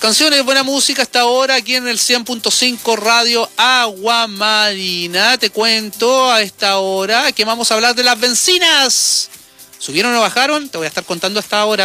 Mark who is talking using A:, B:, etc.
A: Canciones, buena música hasta ahora aquí en el 100.5 Radio Agua Marina. Te cuento a esta hora que vamos a hablar de las bencinas. ¿Subieron o bajaron? Te voy a estar contando hasta ahora.